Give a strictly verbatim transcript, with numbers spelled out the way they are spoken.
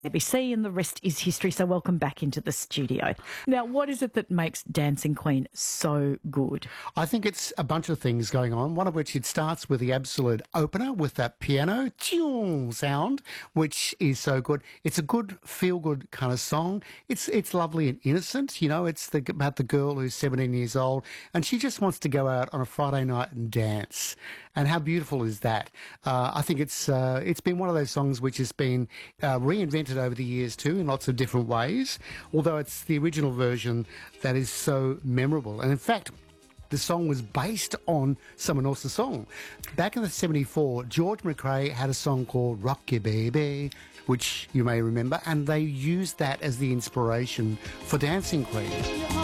A B C, and the rest is history. So welcome back into the studio. Now, what is it that makes Dancing Queen so good? I think it's a bunch of things going on, one of which it starts with the absolute opener with that piano tune sound, which is so good. It's a good, feel-good kind of song. It's it's lovely and innocent. You know, it's the, about the girl who's seventeen years old, and she just wants to go out on a Friday night and dance. And how beautiful is that? Uh, I think it's uh, it's been one of those songs which has been uh, reinvented over the years too in lots of different ways, although it's the original version that is so memorable. And in fact, the song was based on someone else's song. Back in the seventy-four, George McRae had a song called Rock Ya Baby, which you may remember, and they used that as the inspiration for Dancing Queen.